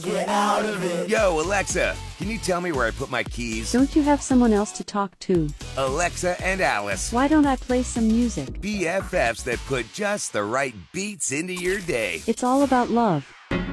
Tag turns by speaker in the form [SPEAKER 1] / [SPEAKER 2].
[SPEAKER 1] get out of it.
[SPEAKER 2] Yo, Alexa, can you tell me where I put my keys?
[SPEAKER 3] Don't you have someone else to talk to?
[SPEAKER 2] Alexa and Alice,
[SPEAKER 3] Why don't I play some music?
[SPEAKER 2] BFFs that put just the right beats into your day.
[SPEAKER 3] It's all about love.